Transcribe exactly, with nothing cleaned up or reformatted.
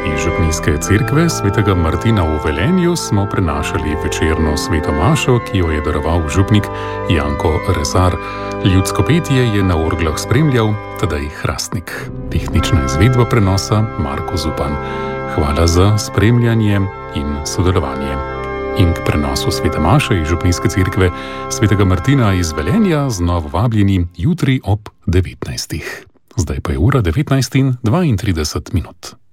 Iz župnijske cerkve svetega Martina v Velenju smo prenašali večerno sveto mašo, ki jo je daroval župnik Janko Rezar. Ljudsko petje je na orglah spremljal Tadej Hrastnik. Tehnična izvedba prenosa Marko Zupan. Hvala za spremljanje in sodelovanje. In k prenosu svete maše iz župnijske cerkve svetega Martina iz Velenja znova vabljeni jutri ob devetnajstih. Zdaj pa je ura devetnajst in dvaintrideset minut.